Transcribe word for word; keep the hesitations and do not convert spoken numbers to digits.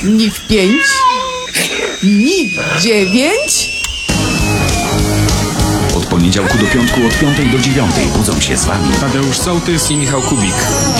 N I F pięć, N I F dziewięć. Od poniedziałku do piątku od piątej do dziewiątej budzą się z wami Tadeusz Sołtys i Michał Kubik.